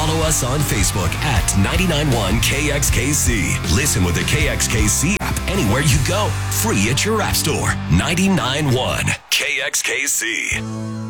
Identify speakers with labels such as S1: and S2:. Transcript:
S1: Follow us on Facebook at 991 KXKC. Listen with the KXKC app anywhere you go. Free at your app store. 991 KXKC.